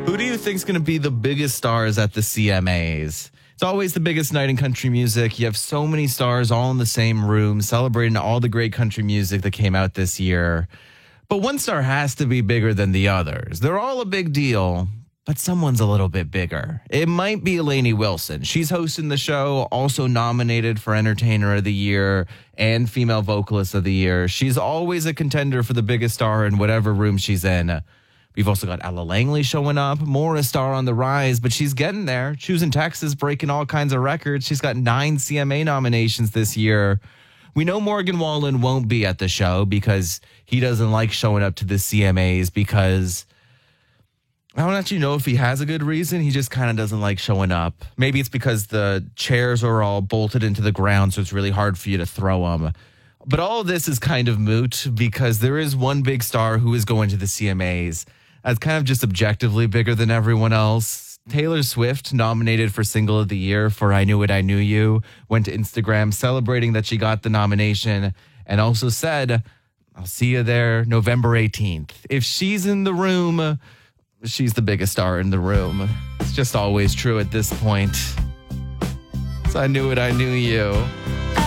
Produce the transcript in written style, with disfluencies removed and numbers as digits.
Who do you think's going to be the biggest stars at the CMAs? It's always the biggest night in country music. You have so many stars all in the same room celebrating all the great country music that came out this year. But one star has to be bigger than the others. They're all a big deal, but someone's a little bit bigger. It might be Lainey Wilson. She's hosting the show, also nominated for Entertainer of the Year and Female Vocalist of the Year. She's always a contender for the biggest star in whatever room she's in. We've also got Ella Langley showing up, more a star on the rise, but she's getting there. Choosing Texas, breaking all kinds of records. She's got 9 CMA nominations this year. We know Morgan Wallen won't be at the show because he doesn't like showing up to the CMAs because I don't actually know if he has a good reason. He just kind of doesn't like showing up. Maybe it's because the chairs are all bolted into the ground, so it's really hard for you to throw them. But all of this is kind of moot because there is one big star who is going to the CMAs as kind of just objectively bigger than everyone else. Taylor Swift, nominated for Single of the Year for I Knew It, I Knew You, went to Instagram celebrating that she got the nomination and also said, I'll see you there November 18th. If she's in the room, she's the biggest star in the room. It's just always true at this point. So I Knew It, I Knew You.